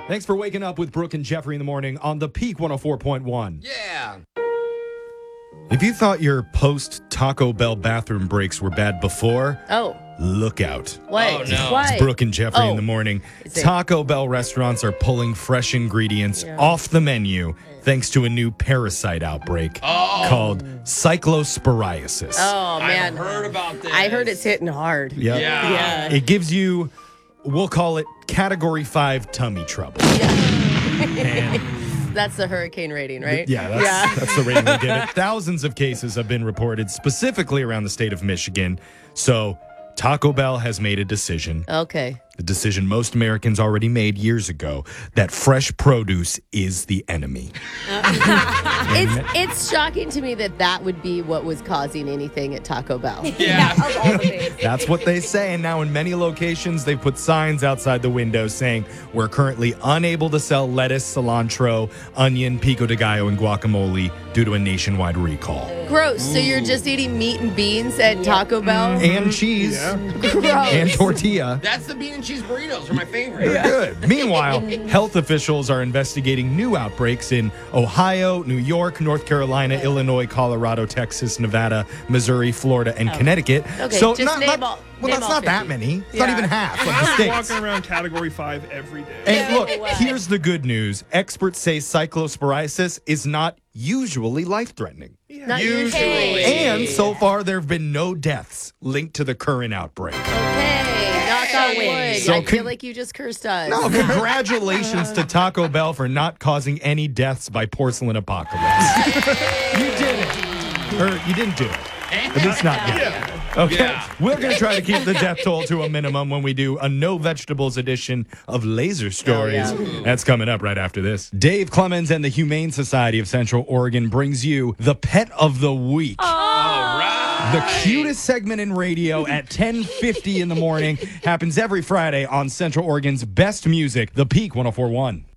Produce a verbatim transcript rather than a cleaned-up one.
Thanks for waking up with Brooke and Jeffrey in the morning on the Peak one oh four point one. Yeah. If you thought your post-Taco Bell bathroom breaks were bad before, Oh. look out. What? Oh, no. Why? It's Brooke and Jeffrey Oh. in the morning. Is it- Taco Bell restaurants are pulling fresh ingredients Yeah. off the menu thanks to a new parasite outbreak Oh. called cyclosporiasis. Oh, man. I've heard about this. I heard it's hitting hard. Yep. Yeah. Yeah. It gives you, we'll call it category five tummy trouble. And That's the hurricane rating, right? yeah, that's, that's the rating we give it. Thousands of cases have been reported specifically around the state of Michigan. So Taco Bell has made a decision. Okay. The decision most Americans already made years ago, that fresh produce is the enemy. It's it's shocking to me that that would be what was causing anything at Taco Bell. Yeah. Of all the things. That's what they say. And now in many locations, they've put signs outside the window saying, we're currently unable to sell lettuce, cilantro, onion, pico de gallo, and guacamole due to a nationwide recall. Gross. So you're just eating meat and beans at Taco Bell? And cheese. Gross. And tortilla. That's the bean and cheese burritos are my favorite. They're good. Meanwhile, health officials are investigating new outbreaks in Ohio, New York, North Carolina, Illinois, Colorado, Texas, Nevada, Missouri, Florida, and Connecticut. Okay, so just not, name not- all- well, name that's all not that fifty. many. It's not Yeah. even half of the I'm states. walking around category five every day. And No look, way. here's the good news. Experts say cyclosporiasis is not usually life-threatening. Not Usually. usually. And so far, there have been no deaths linked to the current outbreak. Okay. Knock on wood. So I feel con- like you just cursed us. No, congratulations to Taco Bell for not causing any deaths by porcelain apocalypse. You did it. Or you didn't do it. At least not yet. Okay. Yeah. We're going to try to keep the death toll to a minimum when we do a no vegetables edition of Laser Stories. yeah. That's coming up right after this. Dave Clemens and the Humane Society of Central Oregon brings you the Pet of the Week. All right. The cutest segment in radio at ten fifty in the morning happens every Friday on Central Oregon's best music, The Peak one oh four point one.